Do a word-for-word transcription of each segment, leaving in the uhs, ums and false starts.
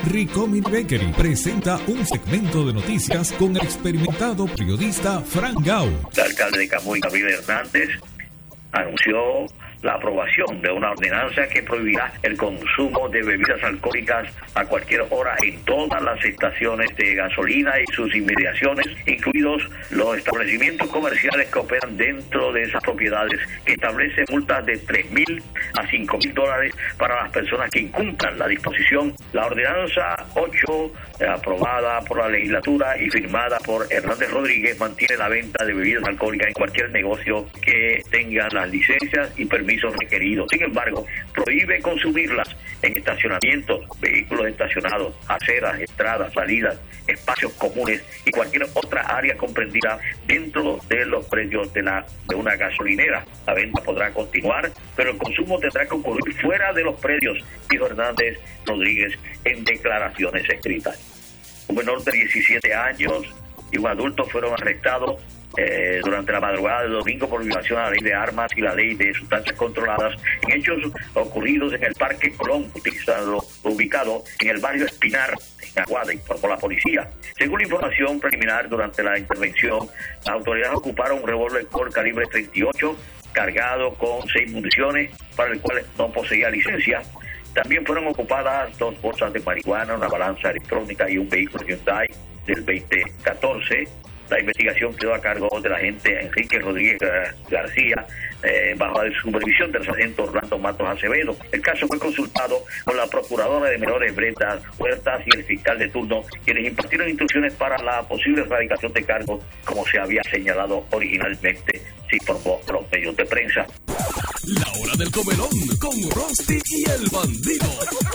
Ricomi Bakery presenta un segmento de noticias con el experimentado periodista Frank Gau. El alcalde de Camuy, Gabriel Hernández, anunció la aprobación de una ordenanza que prohibirá el consumo de bebidas alcohólicas a cualquier hora en todas las estaciones de gasolina y sus inmediaciones, incluidos los establecimientos comerciales que operan dentro de esas propiedades, que establece multas de tres mil a cinco mil dólares para las personas que incumplan la disposición. La ordenanza ocho, eh, aprobada por la legislatura y firmada por Hernández Rodríguez, mantiene la venta de bebidas alcohólicas en cualquier negocio que tenga las licencias y permisos requeridos. Sin embargo, prohíbe consumirlas en estacionamientos, vehículos estacionados, aceras, entradas, salidas, espacios comunes y cualquier otra área comprendida dentro de los predios de, la, de una gasolinera. La venta podrá continuar, pero el consumo tendrá que ocurrir fuera de los predios, dijo Hernández Rodríguez en declaraciones escritas. Un menor de diecisiete años y un adulto fueron arrestados Eh, durante la madrugada del domingo por violación a la ley de armas y la ley de sustancias controladas en hechos ocurridos en el Parque Colón, utilizado, ubicado en el barrio Espinar, en Aguada, informó la policía. Según la información preliminar, durante la intervención, las autoridades ocuparon un revólver por calibre treinta y ocho cargado con seis municiones, para el cual no poseía licencia. También fueron ocupadas dos bolsas de marihuana, una balanza electrónica y un vehículo Hyundai del veinte catorce. La investigación quedó a cargo del agente Enrique Rodríguez García, eh, bajo la supervisión del sargento Orlando Matos Acevedo. El caso fue consultado con la procuradora de menores Brenda Huertas y el fiscal de turno, quienes impartieron instrucciones para la posible erradicación de cargos, como se había señalado originalmente, se informó a los medios de prensa. La hora del comelón con Rosti y el bandido.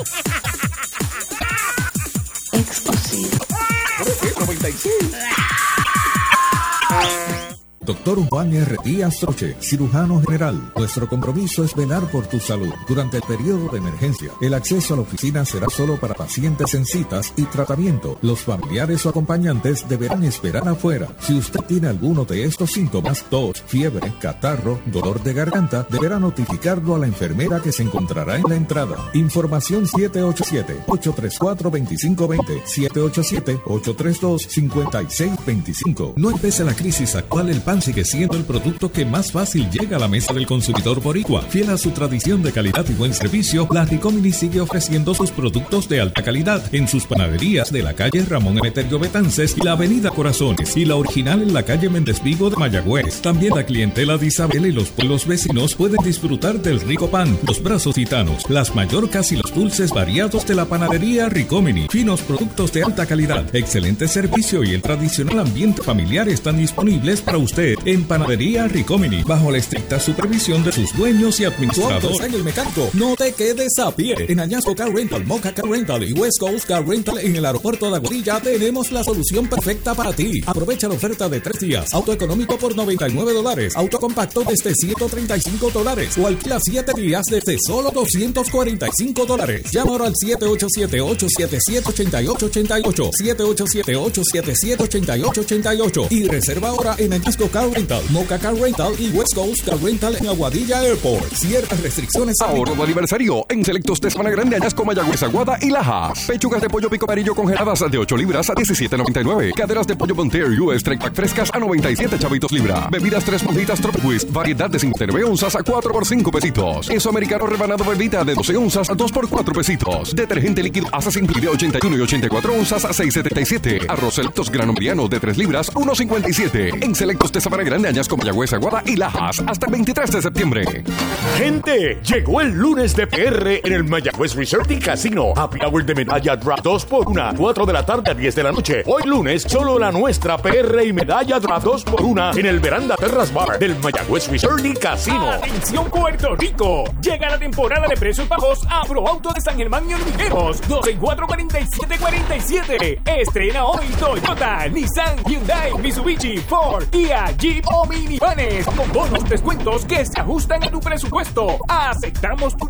Exclusivo. noventa y seis. Doctor Juan R. Díaz Troche, cirujano general. Nuestro compromiso es velar por tu salud durante el periodo de emergencia. El acceso a la oficina será solo para pacientes en citas y tratamiento. Los familiares o acompañantes deberán esperar afuera. Si usted tiene alguno de estos síntomas, tos, fiebre, catarro, dolor de garganta, deberá notificarlo a la enfermera que se encontrará en la entrada. Información siete ocho siete, ocho tres cuatro, dos cinco dos cero, siete ocho siete, ocho tres dos, cinco seis dos cinco. No empece la crisis actual, el pan sigue siendo el producto que más fácil llega a la mesa del consumidor boricua. Fiel a su tradición de calidad y buen servicio, la Ricomini sigue ofreciendo sus productos de alta calidad en sus panaderías de la calle Ramón Emeterio Betances y la avenida Corazones, y la original en la calle Méndez Vigo de Mayagüez. También la clientela de Isabel y los pueblos vecinos pueden disfrutar del rico pan, los brazos gitanos, las mallorcas y los dulces variados de la panadería Ricomini. Finos productos de alta calidad, excelente servicio y el tradicional ambiente familiar están disponibles para usted en Panadería Ricomini, bajo la estricta supervisión de sus dueños y administradores. En el mecánico, no te quedes a pie. En Añasco Car Rental, Moca Car Rental y West Coast Car Rental en el aeropuerto de Aguadilla tenemos la solución perfecta para ti. Aprovecha la oferta de tres días, auto económico por noventa y nueve dólares, auto compacto desde ciento treinta y cinco dólares o alquila siete días desde solo doscientos cuarenta y cinco dólares. Llama ahora al siete ocho siete, ocho siete siete, ocho ocho ocho ocho, siete ocho siete, ocho siete siete, ocho ocho ocho ocho y reserva ahora en Añasco Car Rental, Moca Car Rental y West Coast Car Rental en Aguadilla Airport. Ciertas restricciones. Ahorro de aniversario en selectos de Sabana Grande, Añasco, Mayagüez, Aguada y Lajas. Pechugas de pollo pico amarillo congeladas de ocho libras a diecisiete noventa y nueve. Caderas de pollo Bontaire U S Strike Pack frescas a noventa y siete chavitos libra. Bebidas tres monjitas Tropic Twist, variedad de cincuenta y nueve onzas a cuatro por cinco pesitos. Queso americano rebanado bebida de doce onzas a dos por cuatro pesitos. Detergente líquido Assassin de ochenta y uno y ochenta y cuatro onzas a seis setenta y siete. Arroz selectos grano mediano de tres libras, uno cincuenta y siete. En selectos de Sabana Grande, Añasco, Mayagüez, Aguada y Lajas hasta el veintitrés de septiembre. Gente, llegó el lunes de P R en el Mayagüez Resort y Casino. Happy Hour de medalla draft dos por uno, cuatro de la tarde a diez de la noche. Hoy lunes, solo la nuestra P R y medalla draft dos por uno en el Veranda Terras Bar del Mayagüez Resort y Casino. ¡Atención Puerto Rico! Llega la temporada de precios bajos a ProAuto de San Germán y Hormigueros. doce y cuatro, cuarenta y siete cuarenta y siete. Estrena hoy Toyota, Nissan, Hyundai, Mitsubishi, Ford, Kia, Jeep o Minivanes con bonos, descuentos que se ajustan a tu presupuesto. Aceptamos tu